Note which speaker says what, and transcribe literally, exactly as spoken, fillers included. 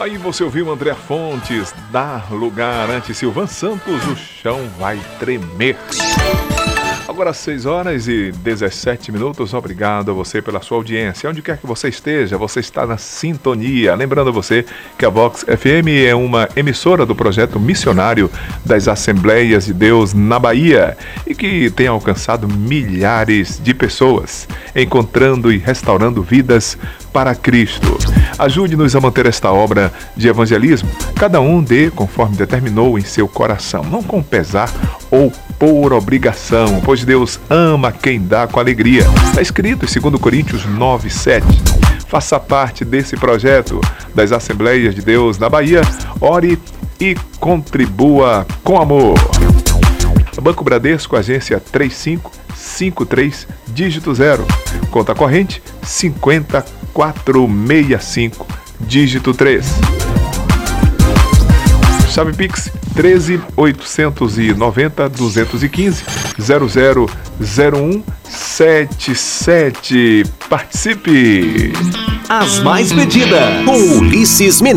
Speaker 1: Aí você ouviu André Fontes, Dar Lugar, antes Silvan Santos, O Chão Vai Tremer. Agora seis horas e dezessete minutos, obrigado a você pela sua audiência. Onde quer que você esteja, você está na sintonia. Lembrando a você que a Vox F M é uma emissora do projeto missionário das Assembleias de Deus na Bahia e que tem alcançado milhares de pessoas, encontrando e restaurando vidas para Cristo. Ajude-nos a manter esta obra de evangelismo. Cada um dê conforme determinou em seu coração, não com pesar ou por obrigação, pois Deus ama quem dá com alegria. Está escrito em dois Coríntios nove, sete. Faça parte desse projeto das Assembleias de Deus na Bahia. Ore e contribua com amor. Banco Bradesco, agência três cinco cinco três, dígito zero. Conta corrente cinquenta quatro sessenta e cinco, dígito três. Chave Pix treze oitocentos e noventa duzentos e quinze zero zero zero um sete sete. Participe!
Speaker 2: As Mais Pedidas, com Ulisses Menezes.